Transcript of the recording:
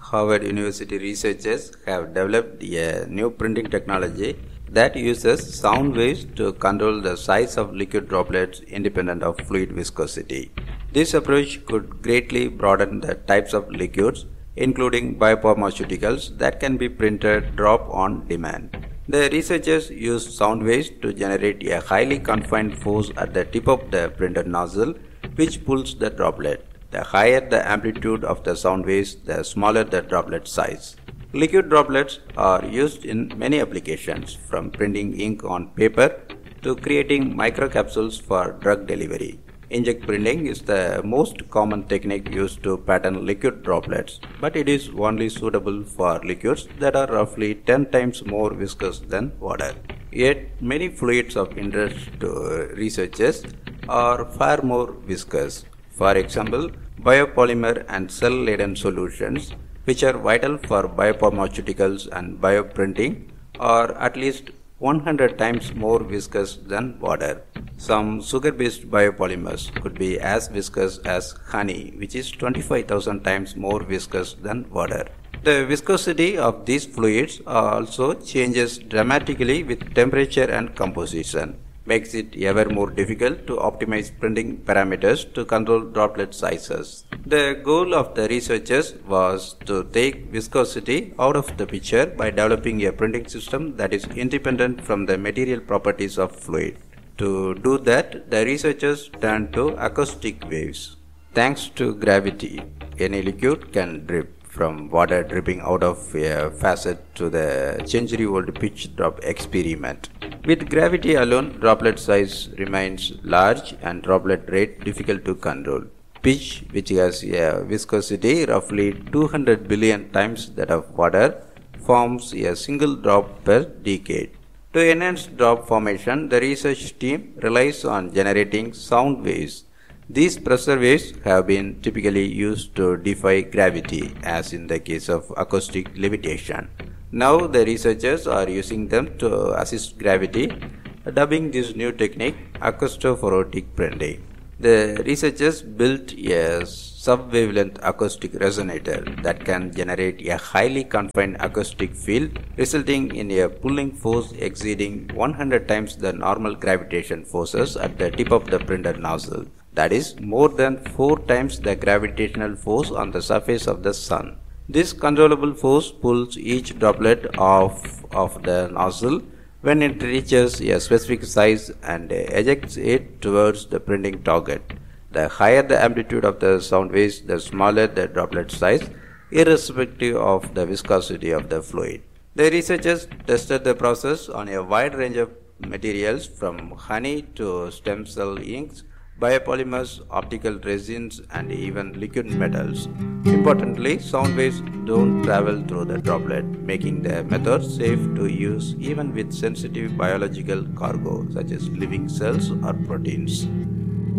Harvard University researchers have developed a new printing technology that uses sound waves to control the size of liquid droplets independent of fluid viscosity. This approach could greatly broaden the types of liquids, including biopharmaceuticals, that can be printed drop on demand. The researchers used sound waves to generate a highly confined force at the tip of the printed nozzle, which pulls the droplet. The higher the amplitude of the sound waves, the smaller the droplet size. Liquid droplets are used in many applications, from printing ink on paper to creating microcapsules for drug delivery. Inkjet printing is the most common technique used to pattern liquid droplets, but it is only suitable for liquids that are roughly 10 times more viscous than water. Yet, many fluids of interest to researchers are far more viscous. For example, biopolymer and cell-laden solutions, which are vital for biopharmaceuticals and bioprinting, are at least 100 times more viscous than water. Some sugar-based biopolymers could be as viscous as honey, which is 25,000 times more viscous than water. The viscosity of these fluids also changes dramatically with temperature and composition, makes it ever more difficult to optimize printing parameters to control droplet sizes. The goal of the researchers was to take viscosity out of the picture by developing a printing system that is independent from the material properties of fluid. To do that, the researchers turned to acoustic waves. Thanks to gravity, any liquid can drip, from water dripping out of a faucet to the century-old pitch drop experiment. With gravity alone, droplet size remains large and droplet rate difficult to control. Pitch, which has a viscosity roughly 200 billion times that of water, forms a single drop per decade. To enhance drop formation, the research team relies on generating sound waves. These pressure waves have been typically used to defy gravity, as in the case of acoustic levitation. Now the researchers are using them to assist gravity, dubbing this new technique acoustophoretic printing. The researchers built a sub-wavelength acoustic resonator that can generate a highly confined acoustic field, resulting in a pulling force exceeding 100 times the normal gravitation forces at the tip of the printed nozzle. That is more than 4 times the gravitational force on the surface of the sun. This controllable force pulls each droplet off of the nozzle when it reaches a specific size and ejects it towards the printing target. The higher the amplitude of the sound waves, the smaller the droplet size, irrespective of the viscosity of the fluid. The researchers tested the process on a wide range of materials, from honey to stem cell inks, biopolymers, optical resins, and even liquid metals. Importantly, sound waves don't travel through the droplet, making the method safe to use even with sensitive biological cargo such as living cells or proteins.